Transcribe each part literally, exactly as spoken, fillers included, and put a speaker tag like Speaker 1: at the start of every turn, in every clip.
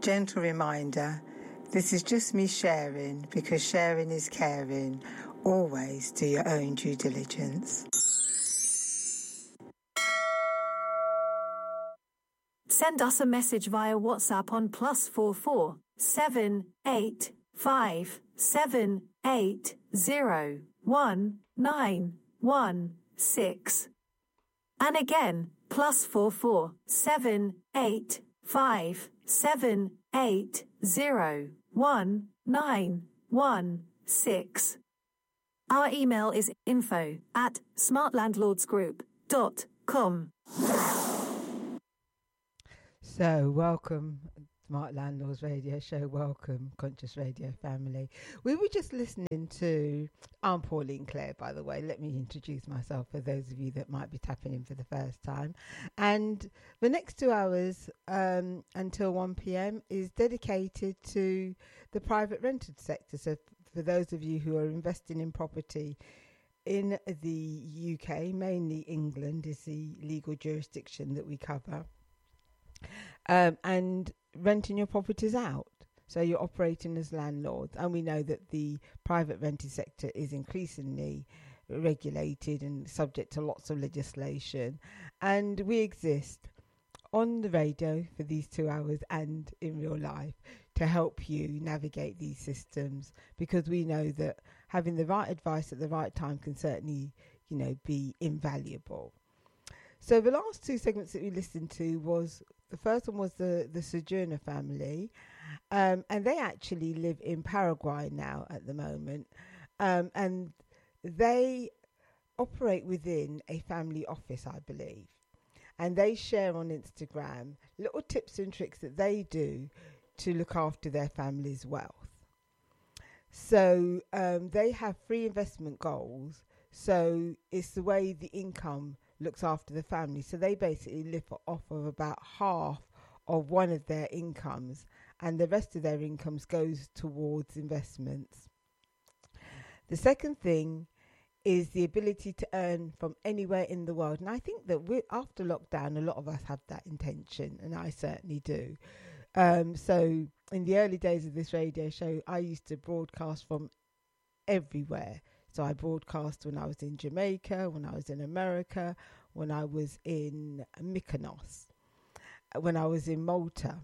Speaker 1: Gentle reminder, this is just me sharing because sharing is caring. Always do your own due diligence.
Speaker 2: Send us a message via WhatsApp on plus four four seven eight five seven eight zero one nine one six. And again, plus four four seven eight five seven eight zero one nine one six. Our email is info at smartlandlordsgroup dot com.
Speaker 3: So, welcome, Smart Landlords Radio Show. Welcome, Conscious Radio family. We were just listening to, I'm Pauline Clare, by the way. Let me introduce myself for those of you that might be tapping in for the first time. And the next two hours um, until one p.m. is dedicated to the private rented sector. So, for those of you who are investing in property in the U K, mainly England is the legal jurisdiction that we cover. Um, and renting your properties out. So you're operating as landlords. And we know that the private rented sector is increasingly regulated and subject to lots of legislation. And we exist on the radio for these two hours and in real life to help you navigate these systems, because we know that having the right advice at the right time can certainly, you know, be invaluable. So the last two segments that we listened to was, the first one was the, the Sojourner family, um, and they actually live in Paraguay now at the moment, um, and they operate within a family office, I believe, and they share on Instagram little tips and tricks that they do to look after their family's wealth. So um, they have three investment goals, so it's the way the income looks after the family. So they basically live off of about half of one of their incomes, and the rest of their incomes goes towards investments. The second thing is the ability to earn from anywhere in the world. And I think that we, after lockdown, a lot of us have that intention, and I certainly do. Um, so in the early days of this radio show, I used to broadcast from everywhere. So I broadcast when I was in Jamaica, when I was in America, when I was in Mykonos, when I was in Malta.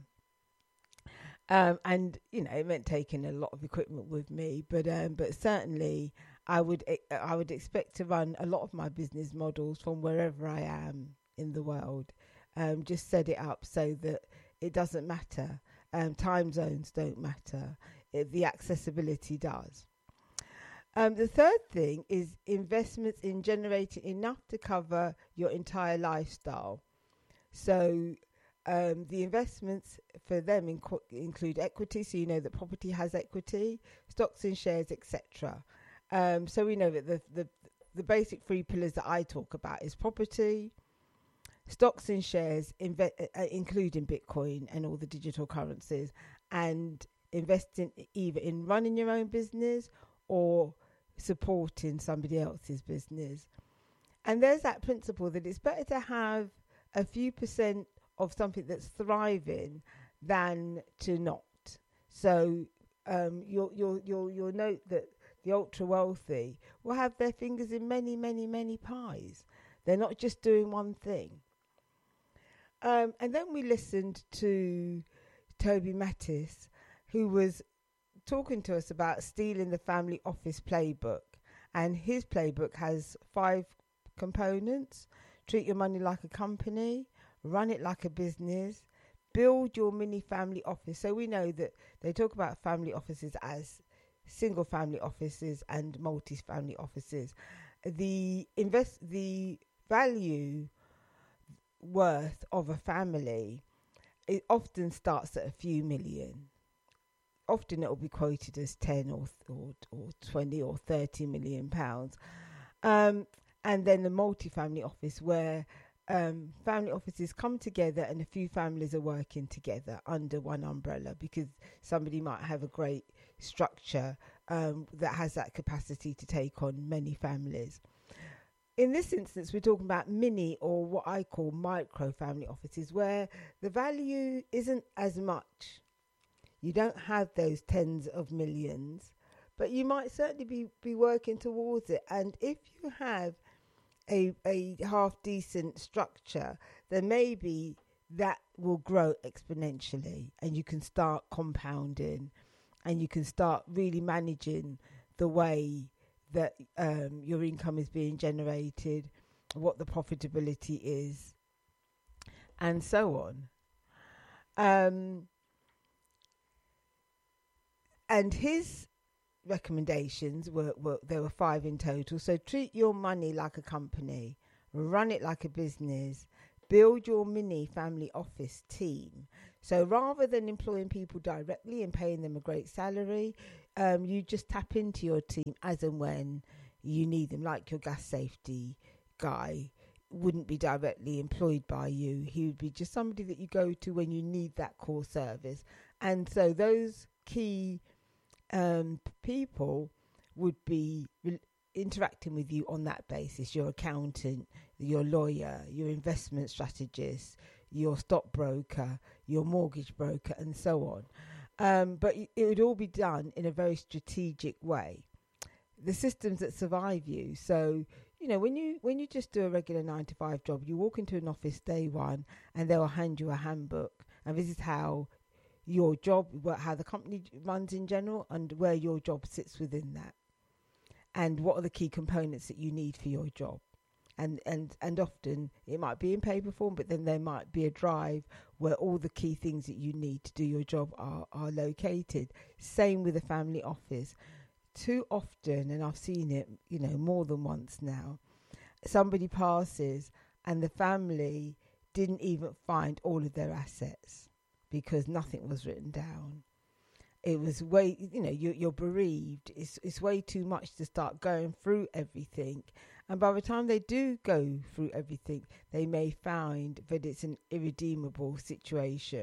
Speaker 3: Um, and, you know, it meant taking a lot of equipment with me, but um, but certainly I would I would expect to run a lot of my business models from wherever I am in the world. Um, just set it up so that it doesn't matter. Um, time zones don't matter. It, the accessibility does. Um, the third thing is investments in generating enough to cover your entire lifestyle. So um, the investments for them inc- include equity, so you know that property has equity, stocks and shares, et cetera. Um, so we know that the, the the basic three pillars that I talk about is property, stocks and shares, inve- uh, including Bitcoin and all the digital currencies, and investing either in running your own business or supporting somebody else's business. And there's that principle that it's better to have a few percent of something that's thriving than to not. So um, you'll, you'll, you'll, you'll note that the ultra wealthy will have their fingers in many, many, many pies. They're not just doing one thing. Um, and then we listened to Toby Mattis, who was talking to us about stealing the family office playbook. And his playbook has five components: treat your money like a company, run it like a business, build your mini family office. So we know that they talk about family offices as single family offices and multi-family offices. The invest the value worth of a family, it often starts at a few million. Often it will be quoted as ten or, or or twenty or thirty million pounds. Um, and then the multi-family office, where um, family offices come together and a few families are working together under one umbrella, because somebody might have a great structure um, that has that capacity to take on many families. In this instance, we're talking about mini, or what I call micro family offices, where the value isn't as much You don't have those tens of millions, but you might certainly be, be working towards it. And if you have a, a half decent structure, then maybe that will grow exponentially, and you can start compounding, and you can start really managing the way that um, your income is being generated, what the profitability is, and so on. Um, and his recommendations were, were, there were five in total. So treat your money like a company, run it like a business, build your mini family office team. So rather than employing people directly and paying them a great salary, um, you just tap into your team as and when you need them, like your gas safety guy wouldn't be directly employed by you. He would be just somebody that you go to when you need that core service. And so those key um, people would be re- interacting with you on that basis. Your accountant, your lawyer, your investment strategist, your stockbroker, your mortgage broker, and so on. Um, but it would all be done in a very strategic way. The systems that survive you. So, you know, when you when you just do a regular nine to five job, you walk into an office day one and they will hand you a handbook. And this is how your job, how the company runs in general, and where your job sits within that. And what are the key components that you need for your job. And, and and often it might be in paper form, but then there might be a drive where all the key things that you need to do your job are, are located. Same with a family office. Too often, and I've seen it, you know, more than once now, somebody passes and the family didn't even find all of their assets because nothing was written down. It was way, you know, you, you're bereaved. It's, it's way too much to start going through everything. And by the time they do go through everything, they may find that it's an irredeemable situation.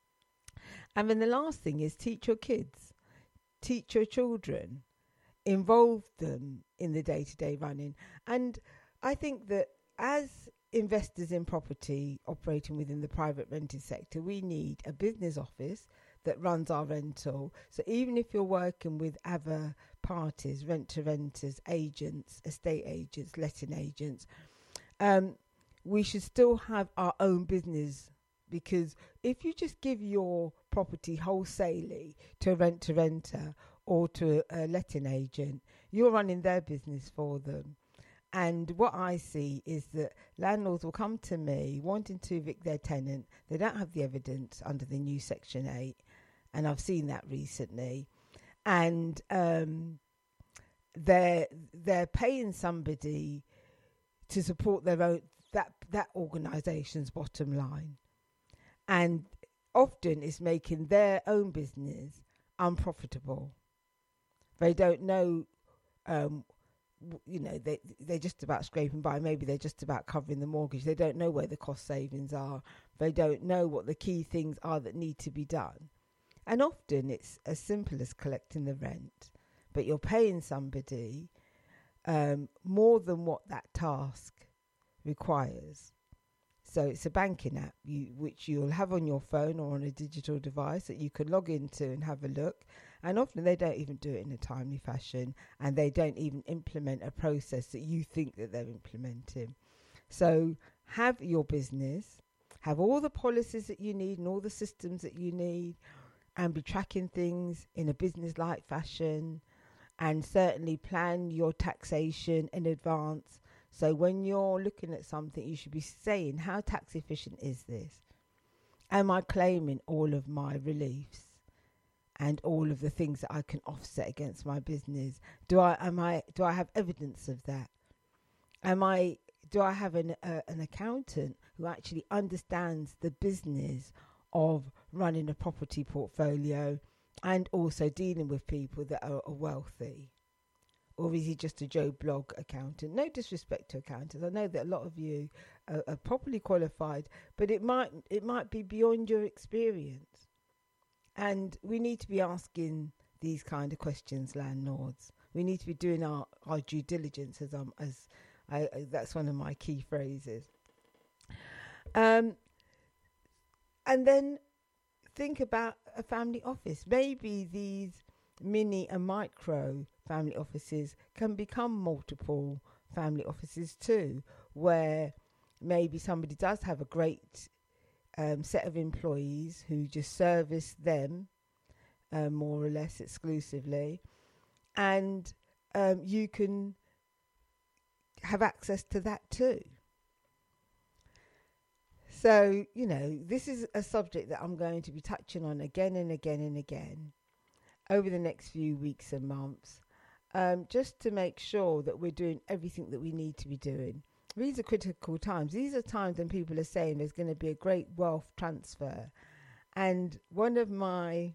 Speaker 3: And then the last thing is teach your kids, teach your children, involve them in the day-to-day running. And I think that as investors in property operating within the private rented sector, we need a business office that runs our rental. So even if you're working with other parties, rent-to-renters, agents, estate agents, letting agents, um, we should still have our own business, because if you just give your property wholesalely to a rent-to-renter or to a, a letting agent, you're running their business for them. And what I see is that landlords will come to me wanting to evict their tenant. They don't have the evidence under the new Section eight. And I've seen that recently. And um, they're they're paying somebody to support their own that that organisation's bottom line, and often it's making their own business unprofitable. They don't know, um, you know, they they're just about scraping by. Maybe they're just about covering the mortgage. They don't know where the cost savings are. They don't know what the key things are that need to be done. And often it's as simple as collecting the rent, but you're paying somebody um, more than what that task requires. So it's a banking app you, which you'll have on your phone or on a digital device that you can log into and have a look. And often they don't even do it in a timely fashion, and they don't even implement a process that you think that they're implementing. So have your business, have all the policies that you need and all the systems that you need, and be tracking things in a business-like fashion, and certainly plan your taxation in advance. So when you're looking at something, you should be saying, how tax efficient is this? Am I claiming all of my reliefs and all of the things that I can offset against my business? Do I am I do I have evidence of that? Am I do I have an uh, an accountant who actually understands the business of running a property portfolio and also dealing with people that are, are wealthy? Or is he just a Joe Blog accountant? No disrespect to accountants. I know that a lot of you are, are properly qualified, but it might it might be beyond your experience. And we need to be asking these kind of questions, landlords. We need to be doing our, our due diligence, as um as I, I that's one of my key phrases. Um. And then think about a family office. Maybe these mini and micro family offices can become multiple family offices too, where maybe somebody does have a great um, set of employees who just service them uh, more or less exclusively, and um, you can have access to that too. So, you know, this is a subject that I'm going to be touching on again and again and again over the next few weeks and months, um, just to make sure that we're doing everything that we need to be doing. These are critical times. These are times when people are saying there's going to be a great wealth transfer. And one of my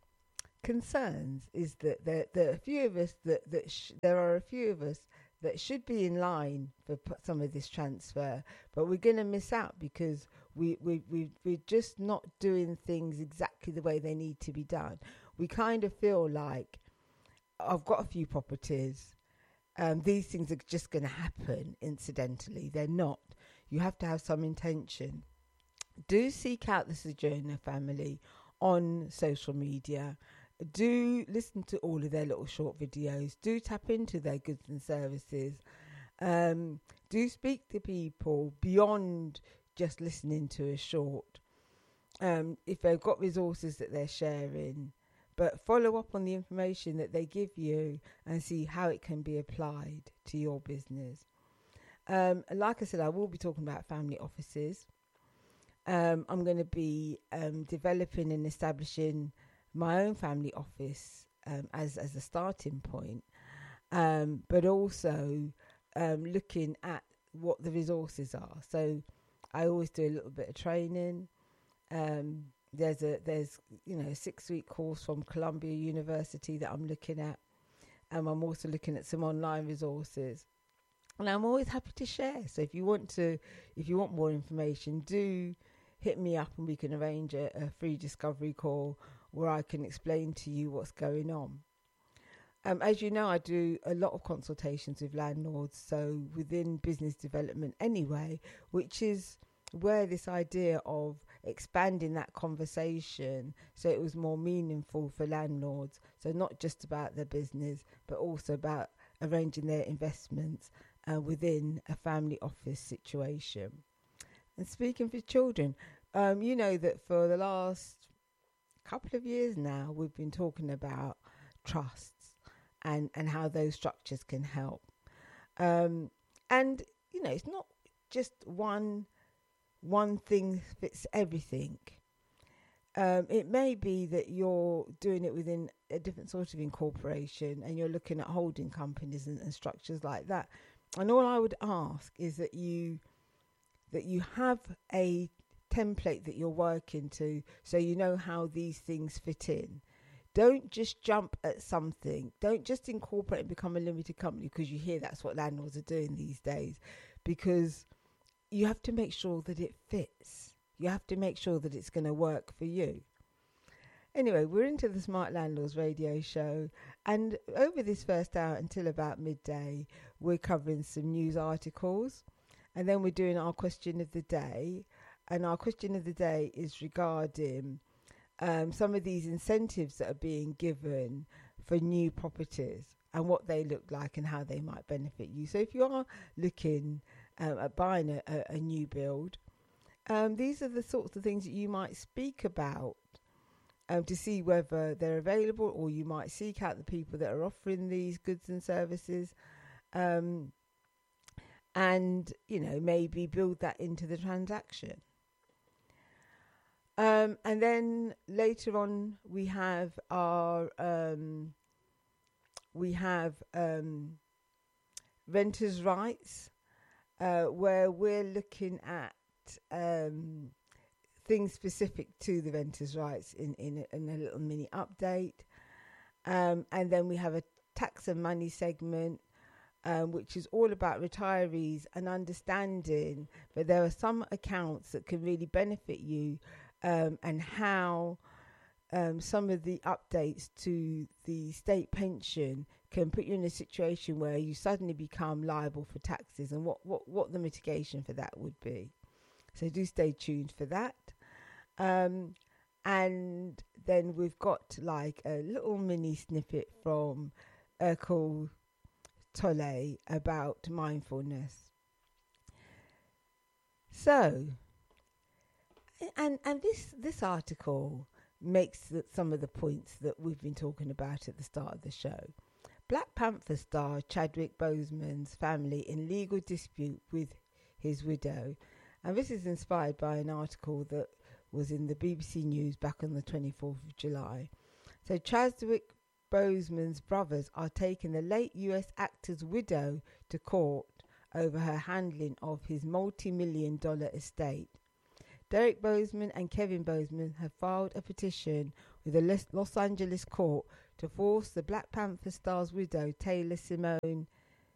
Speaker 3: concerns is that there, there are a few of us that, that sh- there are a few of us that should be in line for p- some of this transfer, but we're going to miss out because we, we, we, we're just not doing things exactly the way they need to be done. We kind of feel like, I've got a few properties, um, these things are just going to happen incidentally. They're not. You have to have some intention. Do seek out the Sojourner family on social media. Do listen to all of their little short videos. Do tap into their goods and services. Um, do speak to people beyond just listening to a short. Um, if they've got resources that they're sharing, but follow up on the information that they give you and see how it can be applied to your business. Um, like I said, I will be talking about family offices. Um, I'm going to be um, developing and establishing my own family office um, as as a starting point, um, but also um, looking at what the resources are. So I always do a little bit of training. Um, there's a there's you know a six week course from Columbia University that I'm looking at, and I'm also looking at some online resources. And I'm always happy to share. So if you want to, if you want more information, do hit me up and we can arrange a, a free discovery call where I can explain to you what's going on. Um, as you know, I do a lot of consultations with landlords, so within business development anyway, which is where this idea of expanding that conversation so it was more meaningful for landlords. So not just about their business, but also about arranging their investments uh, within a family office situation. And speaking for children, um, you know that for the last couple of years now, we've been talking about trusts and, and how those structures can help. Um, and, you know, it's not just one one thing fits everything. Um, it may be that you're doing it within a different sort of incorporation and you're looking at holding companies and, and structures like that. And all I would ask is that you that you have a template that you're working to so you know how these things fit in. Don't just jump at something. Don't just incorporate and become a limited company because you hear that's what landlords are doing these days, because you have to make sure that it fits. You have to make sure that it's going to work for you. Anyway, we're into the Smart Landlords radio show, and over this first hour until about midday, we're covering some news articles, and then we're doing our question of the day. And our question of the day is regarding um, some of these incentives that are being given for new properties and what they look like and how they might benefit you. So if you are looking um, at buying a, a, a new build, um, these are the sorts of things that you might speak about um, to see whether they're available, or you might seek out the people that are offering these goods and services. Um, and, you know, maybe build that into the transaction. Um, and then later on, we have our um, we have um, renters' rights, uh, where we're looking at um, things specific to the renters' rights in in a, in a little mini update. Um, and then we have a tax and money segment, um, which is all about retirees and understanding that there are some accounts that can really benefit you. Um, and how um, some of the updates to the state pension can put you in a situation where you suddenly become liable for taxes, and what, what, what the mitigation for that would be. So do stay tuned for that. Um, and then we've got like a little mini snippet from Eckhart Tolle about mindfulness. So, and and this this article makes the, some of the points that we've been talking about at the start of the show. Black Panther star Chadwick Boseman's family in legal dispute with his widow. And this is inspired by an article that was in the B B C News back on the twenty-fourth of July. So Chadwick Boseman's brothers are taking the late U S actor's widow to court over her handling of his multi-million dollar estate. Derek Boseman and Kevin Boseman have filed a petition with the Los Angeles court to force the Black Panther star's widow, Taylor Simone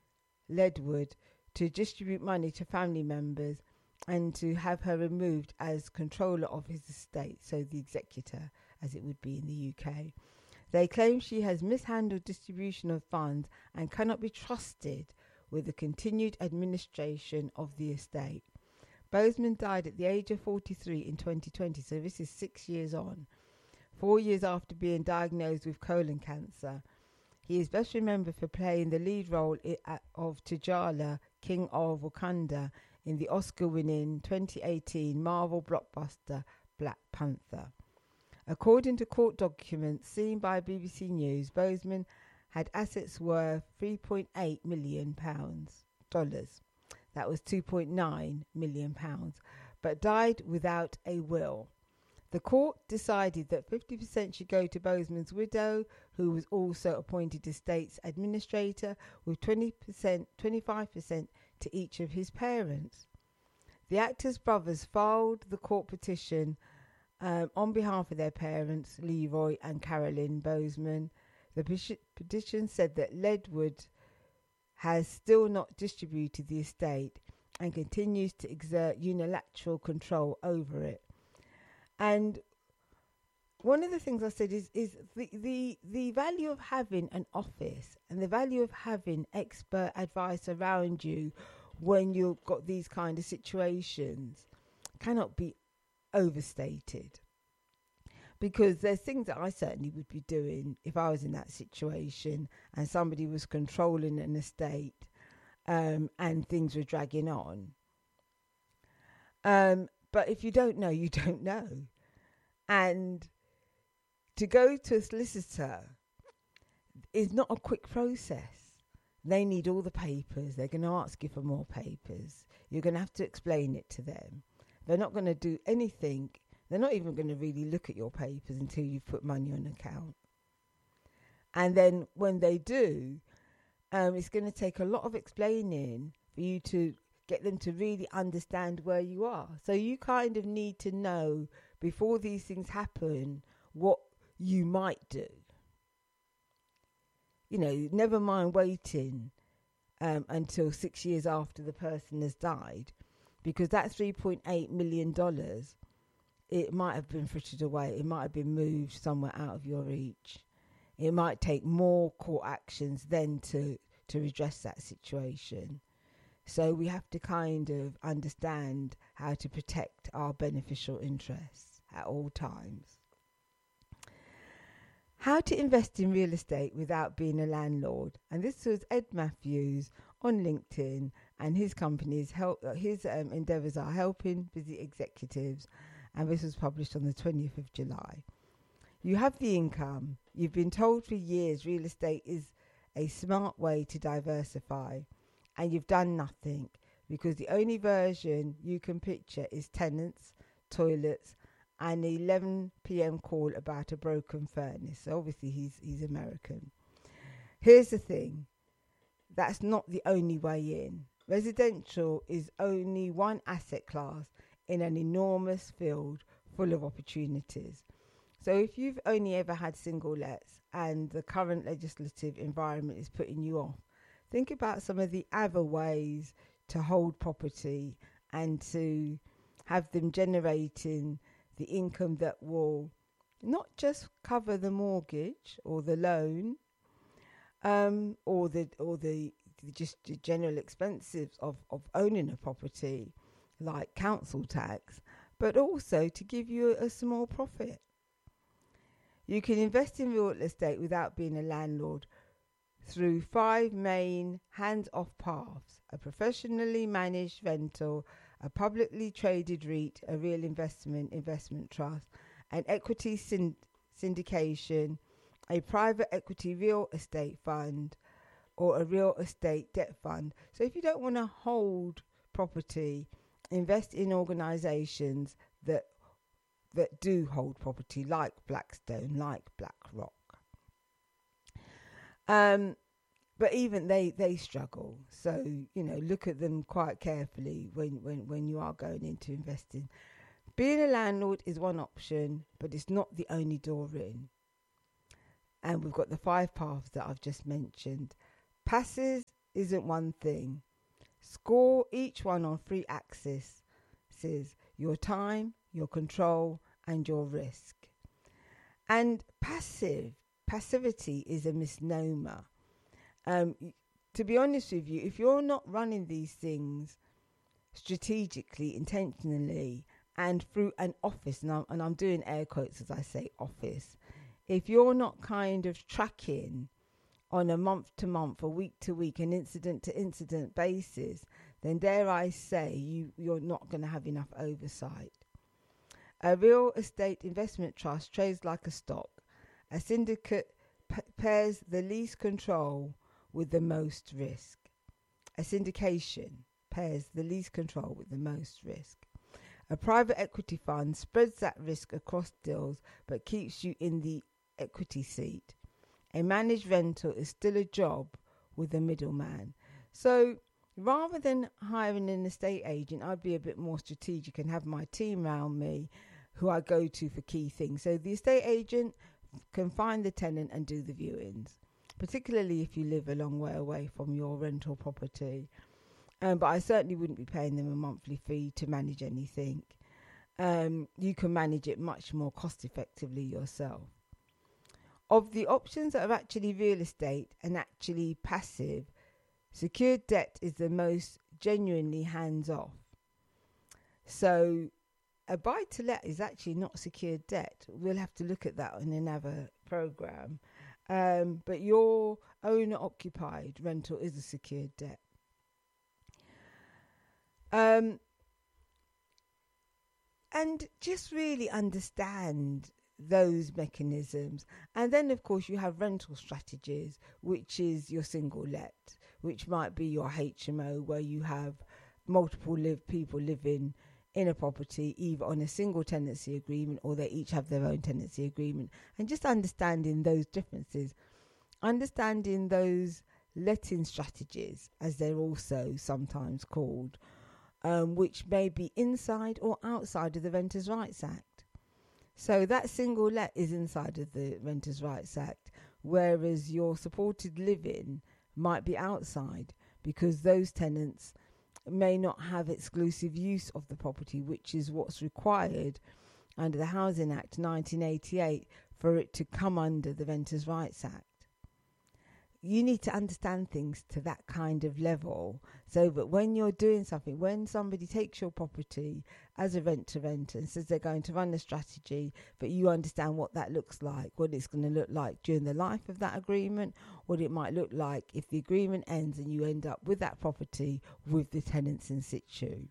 Speaker 3: Ledwood, to distribute money to family members and to have her removed as controller of his estate, so the executor, as it would be in the U K. They claim she has mishandled distribution of funds and cannot be trusted with the continued administration of the estate. Boseman died at the age of forty-three in twenty twenty, so this is six years on, four years after being diagnosed with colon cancer. He is best remembered for playing the lead role of T'Challa, King of Wakanda, in the Oscar-winning twenty eighteen Marvel blockbuster Black Panther. According to court documents seen by B B C News, Boseman had assets worth three point eight million pounds dollars. That was two point nine million pounds, but died without a will. The court decided that fifty percent should go to Boseman's widow, who was also appointed estate's administrator, with twenty percent, twenty-five percent to each of his parents. The actor's brothers filed the court petition um, on behalf of their parents, Leroy and Carolyn Boseman. The petition said that Ledwood has still not distributed the estate and continues to exert unilateral control over it. And one of the things I said is, is the, the, the value of having an office and the value of having expert advice around you when you've got these kind of situations cannot be overstated. Because there's things that I certainly would be doing if I was in that situation and somebody was controlling an estate um, and things were dragging on. Um, but if you don't know, you don't know. And to go to a solicitor is not a quick process. They need all the papers. They're going to ask you for more papers. You're going to have to explain it to them. They're not going to do anything. They're not even going to really look at your papers until you've put money on account. And then when they do, um, it's going to take a lot of explaining for you to get them to really understand where you are. So you kind of need to know before these things happen what you might do. You know, never mind waiting um, until six years after the person has died, because that three point eight million dollars, it might have been frittered away. It might have been moved somewhere out of your reach. It might take more court actions then to, to redress that situation. So we have to kind of understand how to protect our beneficial interests at all times. How to invest in real estate without being a landlord. And this was Ed Matthews on LinkedIn, and his company's help, his um, endeavours are helping busy executives. And this was published on the twentieth of July. You have the income. You've been told for years real estate is a smart way to diversify, and you've done nothing because the only version you can picture is tenants, toilets, and an eleven p.m. call about a broken furnace. So obviously he's he's American. Here's the thing. That's not the only way in. Residential is only one asset class in an enormous field full of opportunities. So if you've only ever had single lets and the current legislative environment is putting you off, think about some of the other ways to hold property and to have them generating the income that will not just cover the mortgage or the loan um, or the or the, the just the general expenses of, of owning a property, like council tax, but also to give you a, a small profit. You can invest in real estate without being a landlord through five main hands-off paths: a professionally managed rental, a publicly traded REIT, a real investment investment trust, an equity synd- syndication, a private equity real estate fund, or a real estate debt fund. So if you don't want to hold property, invest in organisations that that do hold property, like Blackstone, like BlackRock. Um, but even they, they struggle. So, you know, look at them quite carefully when, when, when you are going into investing. Being a landlord is one option, but it's not the only door in. And we've got the five paths that I've just mentioned. Passive isn't one thing. Score each one on three axes: your time, your control, and your risk. And passive, passivity is a misnomer. Um, to be honest with you, if you're not running these things strategically, intentionally, and through an office, and I'm, and I'm doing air quotes as I say office, if you're not kind of tracking on a month to month, a week to week, an incident to incident basis, then dare I say you, you're not going to have enough oversight. A real estate investment trust trades like a stock. A syndicate p- pairs the least control with the most risk. A syndication pairs the least control with the most risk. A private equity fund spreads that risk across deals but keeps you in the equity seat. A managed rental is still a job with a middleman. So rather than hiring an estate agent, I'd be a bit more strategic and have my team around me who I go to for key things. So the estate agent can find the tenant and do the viewings, particularly if you live a long way away from your rental property. Um, but I certainly wouldn't be paying them a monthly fee to manage anything. Um, you can manage it much more cost effectively yourself. Of the options that are actually real estate and actually passive, secured debt is the most genuinely hands-off. So a buy-to-let is actually not secured debt. We'll have to look at that in another program. Um, but your owner-occupied rental is a secured debt. Um, and just really understand those mechanisms. And then of course you have rental strategies, which is your single let, which might be your H M O, where you have multiple live people living in a property either on a single tenancy agreement or they each have their own tenancy agreement. And just understanding those differences, understanding those letting strategies, as they're also sometimes called, um, which may be inside or outside of the Renters' Rights Act. So that single let is inside of the Renters' Rights Act, whereas your supported living might be outside, because those tenants may not have exclusive use of the property, which is what's required under the Housing Act nineteen eighty-eight for it to come under the Renters' Rights Act. You need to understand things to that kind of level, so that when you're doing something, when somebody takes your property as a rent to rent and says they're going to run a strategy, but you understand what that looks like, what it's going to look like during the life of that agreement, what it might look like if the agreement ends and you end up with that property with the tenants in situ.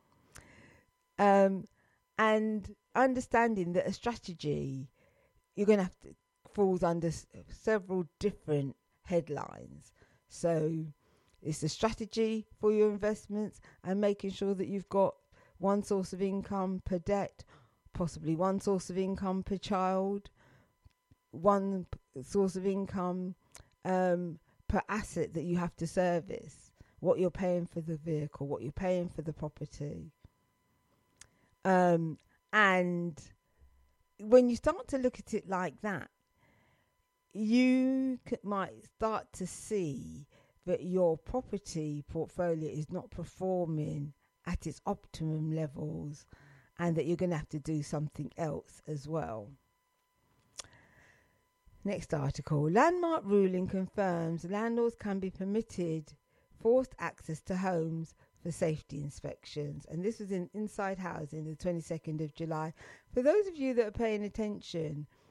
Speaker 3: Um, and understanding that a strategy, you're going to have to falls under s- several different headlines. So it's a strategy for your investments and making sure that you've got one source of income per debt, possibly one source of income per child, one p- source of income um, per asset that you have to service, what you're paying for the vehicle, what you're paying for the property. Um, and when you start to look at it like that, you c- might start to see that your property portfolio is not performing at its optimum levels, and that you're going to have to do something else as well. Next article. Landmark ruling confirms landlords can be permitted forced access to homes for safety inspections. And this was in Inside Housing, the twenty-second of July. For those of you that are paying attention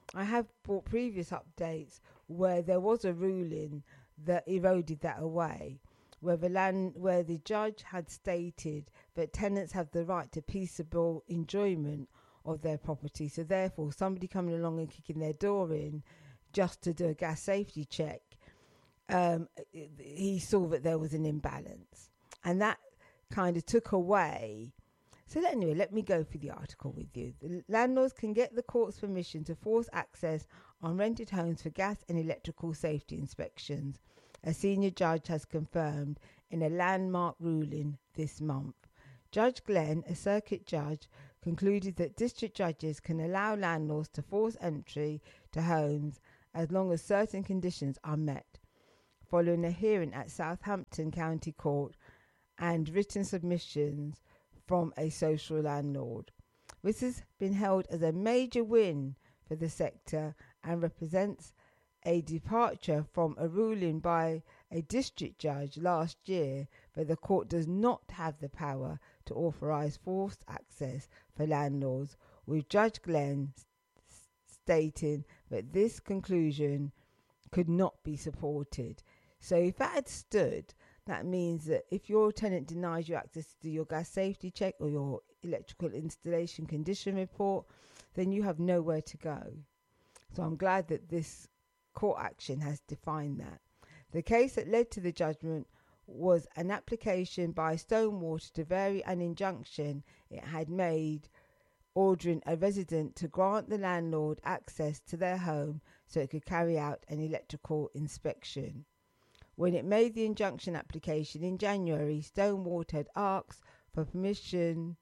Speaker 3: I have brought previous updates where there was a ruling that eroded that away, where the land, where the judge had stated that tenants have the right to peaceable enjoyment of their property. So therefore, somebody coming along and kicking their door in just to do a gas safety check, um, he saw that there was an imbalance, and that kind of took away. So anyway, let me go through the article with you. The landlords can get the court's permission to force access on rented homes for gas and electrical safety inspections, a senior judge has confirmed in a landmark ruling this month. Judge Glenn, a circuit judge, concluded that district judges can allow landlords to force entry to homes as long as certain conditions are met, following a hearing at Southampton County Court and written submissions from a social landlord. This has been held as a major win for the sector and represents a departure from a ruling by a district judge last year that the court does not have the power to authorise forced access for landlords, with Judge Glenn s- stating that this conclusion could not be supported. So if that had stood, that means that if your tenant denies you access to do your gas safety check or your electrical installation condition report, then you have nowhere to go. So I'm glad that this court action has defined that. The case that led to the judgment was an application by Stonewater to vary an injunction it had made ordering a resident to grant the landlord access to their home so it could carry out an electrical inspection. When it made the injunction application in January, Stonewater had asked for permission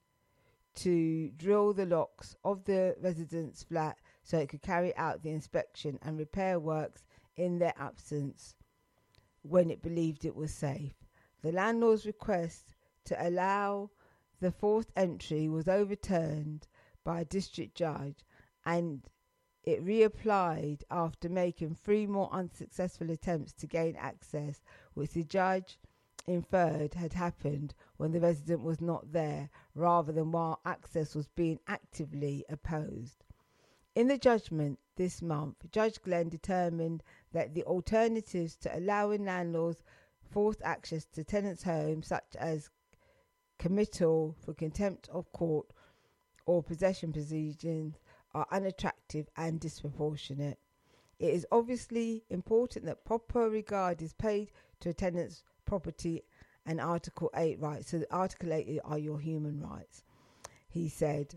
Speaker 3: to drill the locks of the resident's flat so it could carry out the inspection and repair works in their absence when it believed it was safe. The landlord's request to allow the forced entry was overturned by a district judge, and it reapplied after making three more unsuccessful attempts to gain access, which the judge inferred had happened when the resident was not there, rather than while access was being actively opposed. In the judgment this month, Judge Glenn determined that the alternatives to allowing landlords forced access to tenants' homes, such as committal for contempt of court or possession proceedings, are unattractive and disproportionate. It is obviously important that proper regard is paid to a tenant's property and Article eight rights. So Article eight are your human rights, he said.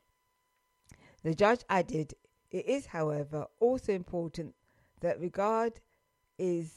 Speaker 3: The judge added, it is, however, also important that regard is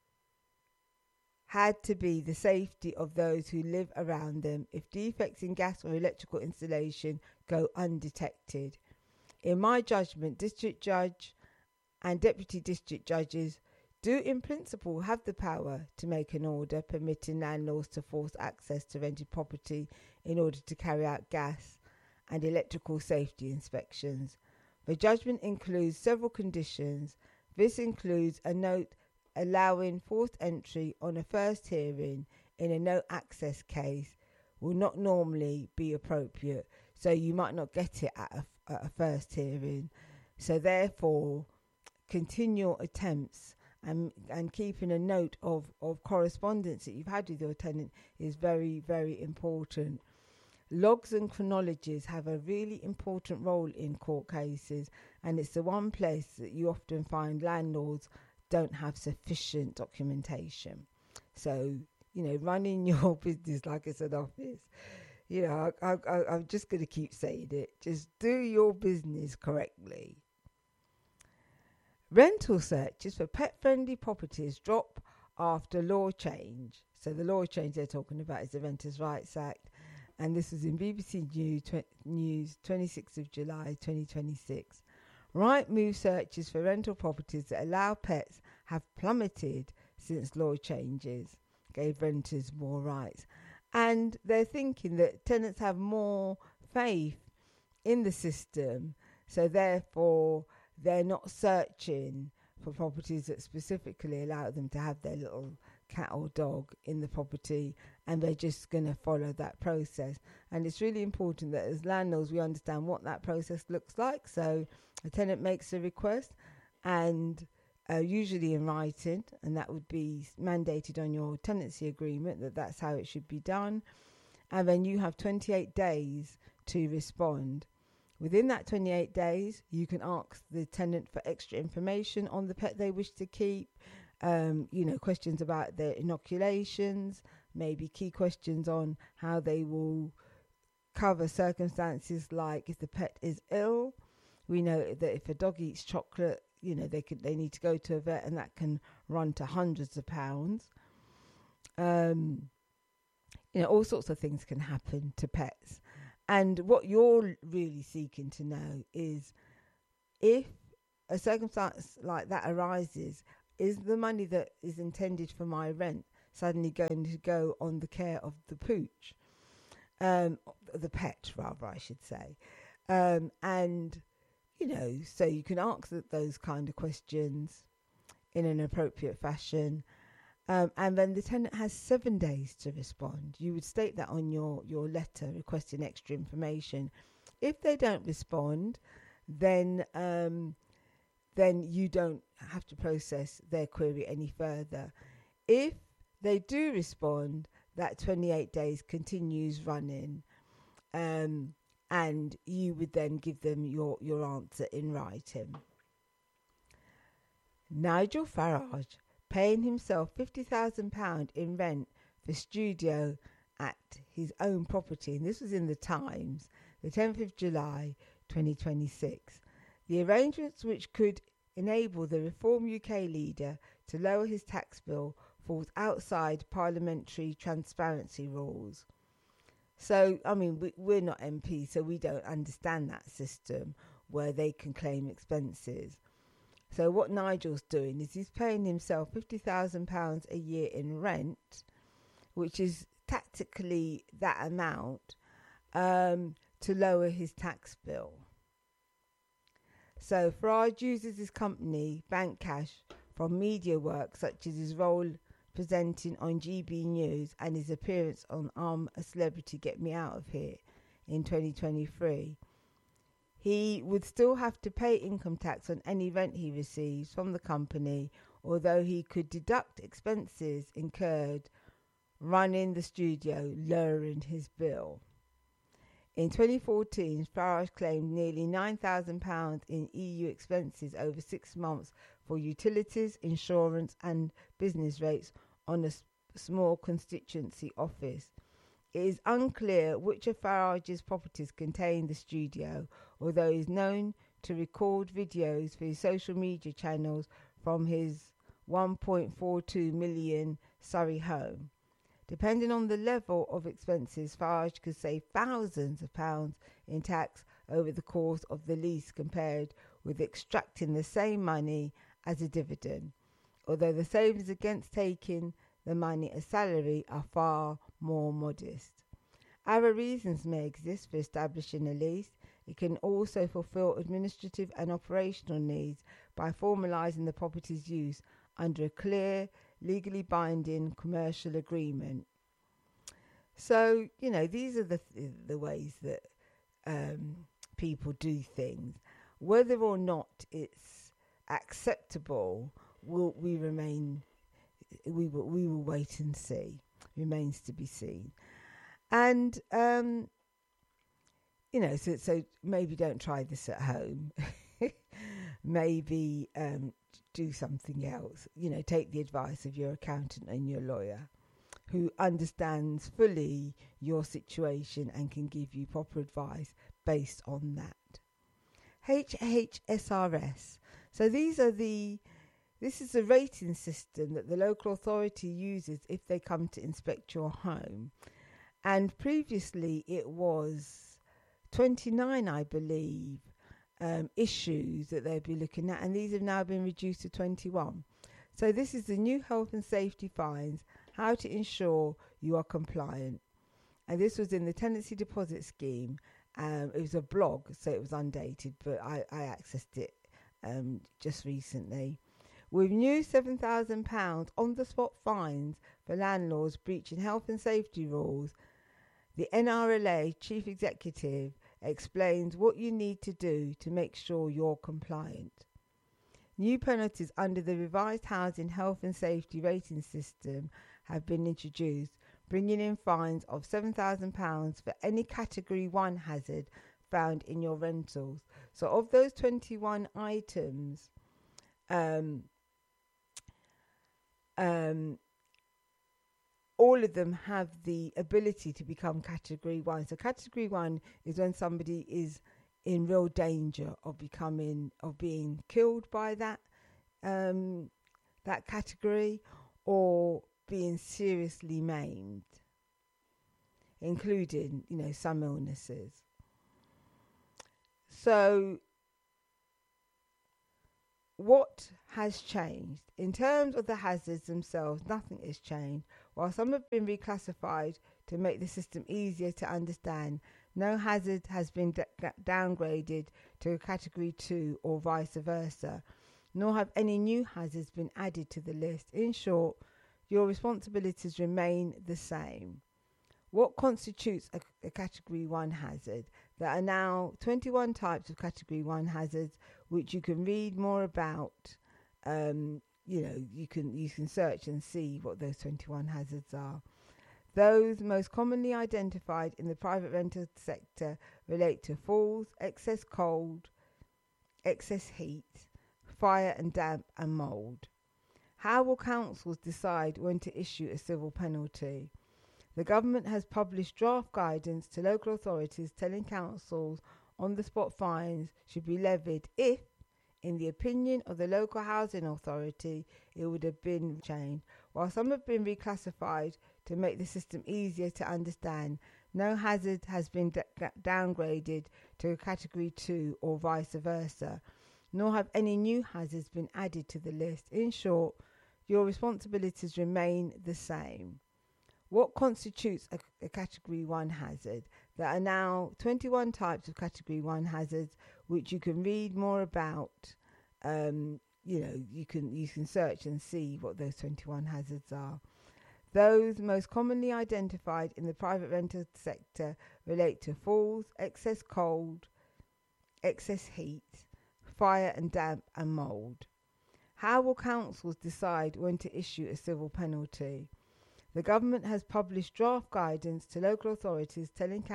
Speaker 3: had to be the safety of those who live around them if defects in gas or electrical installation go undetected. In my judgment, district judge and deputy district judges do in principle have the power to make an order permitting landlords to force access to rented property in order to carry out gas and electrical safety inspections. The judgment includes several conditions. This includes a note allowing forced entry on a first hearing in a no access case will not normally be appropriate. So you might not get it at a, at a first hearing. So therefore, continual attempts and and keeping a note of, of correspondence that you've had with your tenant is very, very important. Logs and chronologies have a really important role in court cases, and it's the one place that you often find landlords don't have sufficient documentation. So, you know, running your business like it's an office, you know, I, I, I'm just going to keep saying it. Just do your business correctly. Rental searches for pet-friendly properties drop after law change. So the law change they're talking about is the Renters' Rights Act. And this was in B B C News, tw- News twenty-sixth of July twenty twenty-six. Rightmove searches for rental properties that allow pets have plummeted since law changes gave renters more rights. And they're thinking that tenants have more faith in the system, so therefore they're not searching for properties that specifically allow them to have their little cat or dog in the property, and they're just going to follow that process. And it's really important that as landlords we understand what that process looks like. So a tenant makes a request, and uh, usually in writing, and that would be mandated on your tenancy agreement that that's how it should be done. And then you have twenty-eight days to respond. Within that twenty-eight days, you can ask the tenant for extra information on the pet they wish to keep, um, you know, questions about their inoculations, maybe key questions on how they will cover circumstances like if the pet is ill. We know that if a dog eats chocolate, you know, they could they need to go to a vet, and that can run to hundreds of pounds. Um, you know, all sorts of things can happen to pets. And what you're really seeking to know is if a circumstance like that arises, is the money that is intended for my rent suddenly going to go on the care of the pooch, um, the pet rather, I should say. Um, and, you know, so you can ask those kind of questions in an appropriate fashion. Um, and then the tenant has seven days to respond. You would state that on your, your letter requesting extra information. If they don't respond, then um, then you don't have to process their query any further. If they do respond, that twenty-eight days continues running, um, and you would then give them your, your answer in writing. Nigel Farage paying himself fifty thousand pounds in rent for studio at his own property. And this was in the Times, the tenth of July, twenty twenty-six. The arrangements which could enable the Reform U K leader to lower his tax bill falls outside parliamentary transparency rules. So, I mean, we, we're not M Ps, so we don't understand that system where they can claim expenses. So what Nigel's doing is he's paying himself fifty thousand pounds a year in rent, which is tactically that amount, um, to lower his tax bill. So Farage uses his company, Bank Cash, from media work such as his role presenting on G B News and his appearance on I'm a Celebrity, Get Me Out of Here in twenty twenty-three. He would still have to pay income tax on any rent he receives from the company, although he could deduct expenses incurred running the studio, lowering his bill. In twenty fourteen, Farage claimed nearly nine thousand pounds in E U expenses over six months for utilities, insurance and business rates on a s- small constituency office. It is unclear which of Farage's properties contain the studio, although he is known to record videos for his social media channels from his one point four two million Surrey home. Depending on the level of expenses, Farage could save thousands of pounds in tax over the course of the lease compared with extracting the same money as a dividend, although the savings against taking the money as salary are far more modest. Other reasons may exist for establishing a lease. It can also fulfill administrative and operational needs by formalising the property's use under a clear, legally binding commercial agreement. So, you know, these are the th- the ways that um, people do things. Whether or not it's acceptable, will we remain. We will we will wait and see. Remains to be seen. And um, you know, so so maybe don't try this at home. Maybe um, do something else. You know, take the advice of your accountant and your lawyer, who understands fully your situation and can give you proper advice based on that. H H S R S. So these are the. This is a rating system that the local authority uses if they come to inspect your home. And previously it was twenty-nine, I believe, um, issues that they'd be looking at. And these have now been reduced to twenty-one. So this is the new health and safety fines, how to ensure you are compliant. And this was in the tenancy deposit scheme. Um, it was a blog, so it was undated, but I, I accessed it um, just recently. With new seven thousand pounds on-the-spot fines for landlords breaching health and safety rules, the N R L A Chief Executive explains what you need to do to make sure you're compliant. New penalties under the revised Housing Health and Safety Rating System have been introduced, bringing in fines of seven thousand pounds for any Category one hazard found in your rentals. So of those twenty-one items, um, um, all of them have the ability to become Category one. So Category one is when somebody is in real danger of becoming, of being killed by that um, that category, or being seriously maimed, including, you know, some illnesses. So what has changed? In terms of the hazards themselves, nothing has changed. While some have been reclassified to make the system easier to understand, no hazard has been d- downgraded to a Category two or vice versa, nor have any new hazards been added to the list. In short, your responsibilities remain the same. What constitutes a, a Category one hazard? There are now twenty-one types of Category one hazards, which you can read more about. Um, you know, you can you can search and see what those twenty-one hazards are. Those most commonly identified in the private rental sector relate to falls, excess cold, excess heat, fire and damp, and mould. How will councils decide when to issue a civil penalty? The government has published draft guidance to local authorities telling councils on-the-spot fines should be levied if, in the opinion of the local housing authority, it would have been changed. While some have been reclassified to make the system easier to understand, no hazard has been d- downgraded to a Category two or vice versa, nor have any new hazards been added to the list. In short, your responsibilities remain the same. What constitutes a, a Category one hazard? There are now twenty-one types of Category one hazards, which you can read more about. Um, you know, you can you can search and see what those twenty-one hazards are. Those most commonly identified in the private rental sector relate to falls, excess cold, excess heat, fire and damp, and mould. How will councils decide when to issue a civil penalty? The government has published draft guidance to local authorities telling